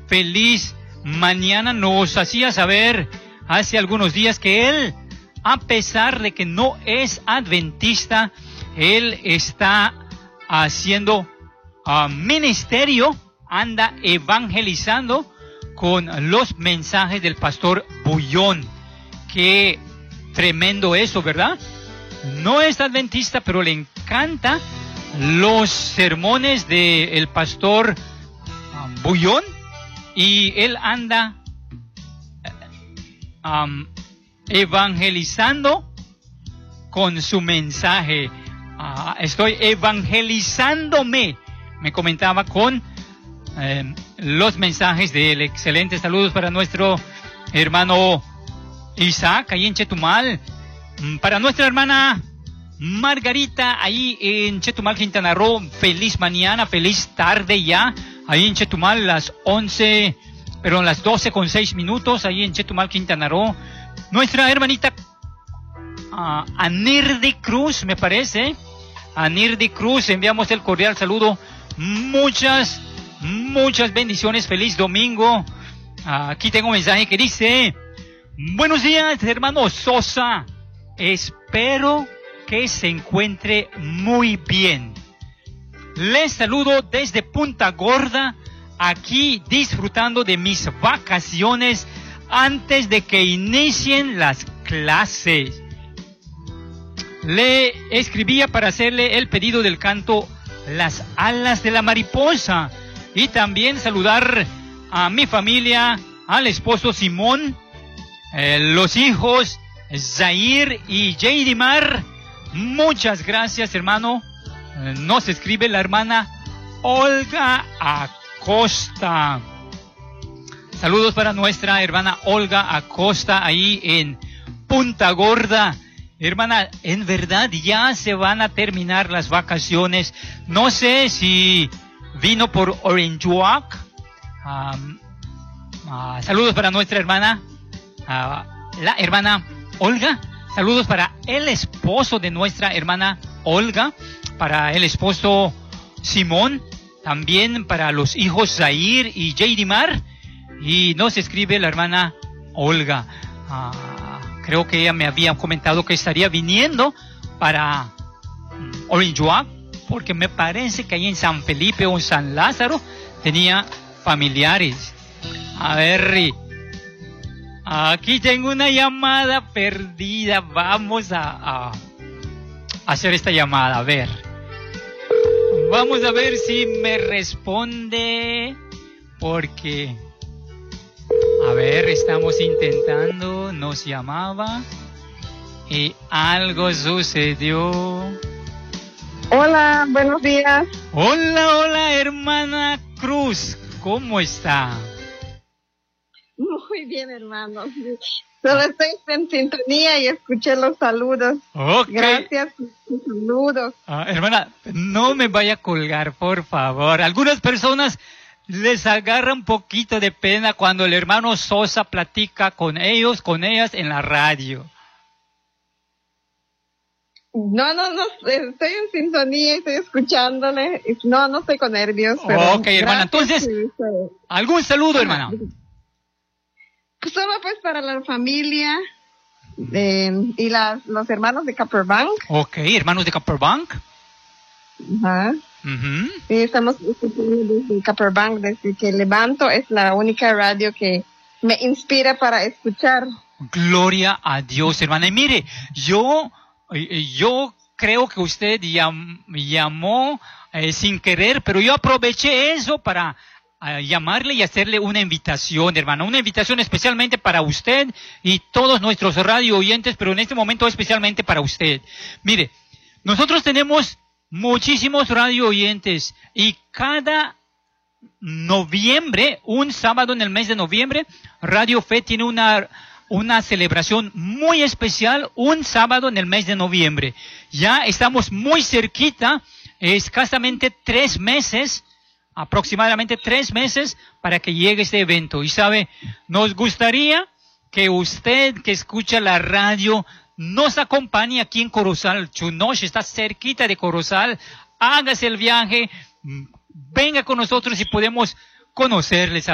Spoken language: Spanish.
feliz mañana. Nos hacía saber hace algunos días que él, a pesar de que no es adventista, él está haciendo ministerio, anda evangelizando con los mensajes del pastor Bullón. Qué tremendo eso, ¿verdad? No es adventista, pero le encanta los sermones del pastor Bullón, y él anda evangelizando con su mensaje. Estoy evangelizándome, me comentaba, con los mensajes de él. Excelentes saludos para nuestro hermano Isaac, ahí en Chetumal. Para nuestra hermana Margarita, ahí en Chetumal, Quintana Roo. Feliz mañana, feliz tarde ya. Ahí en Chetumal, las 12:06, ahí en Chetumal, Quintana Roo. Nuestra hermanita Anirdi Cruz, me parece. Anirdi Cruz, enviamos el cordial saludo. Muchas bendiciones. Feliz domingo. Aquí tengo un mensaje que dice: buenos días, hermano Sosa. Espero que se encuentre muy bien. Les saludo desde Punta Gorda, aquí disfrutando de mis vacaciones antes de que inicien las clases. Le escribía para hacerle el pedido del canto Las alas de la mariposa, y también saludar a mi familia, al esposo Simón, los hijos Zair y Jaydimar. Muchas gracias, hermano. Nos escribe la hermana Olga Acosta. Saludos para nuestra hermana Olga Acosta ahí en Punta Gorda. Hermana, en verdad ya se van a terminar las vacaciones. No sé si vino por Orange Walk. Saludos para nuestra hermana, la hermana Olga. Saludos para el esposo de nuestra hermana Olga, para el esposo Simón, también para los hijos Zair y Jaydimar. Y nos escribe la hermana Olga. Creo que ella me había comentado que estaría viniendo para Orange Walk, porque me parece que ahí en San Felipe o en San Lázaro tenía familiares. A ver, aquí tengo una llamada perdida. Vamos a hacer esta llamada. A ver. Vamos a ver si me responde. Porque... a ver, estamos intentando. Nos llamaba y algo sucedió. Hola, buenos días. Hola, hermana Cruz. ¿Cómo está? Muy bien, hermano. Solo estoy en sintonía y escuché los saludos. Okay. Gracias por sus saludos. Hermana, no me vaya a colgar, por favor. Algunas personas les agarra un poquito de pena cuando el hermano Sosa platica con ellos, con ellas en la radio. No, estoy en sintonía, estoy escuchándole. No estoy con nervios. Pero ok, hermana, entonces, ¿algún saludo, hermana? Solo pues para la familia y los hermanos de Copperbank. Ok, hermanos de Copperbank. Ajá. Uh-huh. Sí, estamos escuchando desde Copperbank, desde que levanto. Es la única radio que me inspira para escuchar. Gloria a Dios, hermana. Y mire, yo creo que usted llamó sin querer, pero yo aproveché eso para llamarle y hacerle una invitación, hermana. Una invitación especialmente para usted y todos nuestros radio oyentes, pero en este momento especialmente para usted. Mire, nosotros tenemos muchísimos radio oyentes y cada noviembre, un sábado en el mes de noviembre, Radio Fe tiene una celebración muy especial, un sábado en el mes de noviembre. Ya estamos muy cerquita, escasamente 3 meses, aproximadamente 3 meses para que llegue este evento. Y sabe, nos gustaría que usted que escucha la radio nos acompañe aquí en Corozal. Chunosh está cerquita de Corozal. Hágase el viaje, venga con nosotros y podemos conocerles.